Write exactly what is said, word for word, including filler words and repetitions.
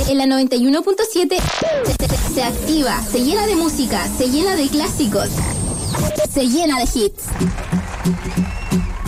En la noventa y uno punto siete se, se- se activa, se llena de música, se llena de clásicos, se llena de hits.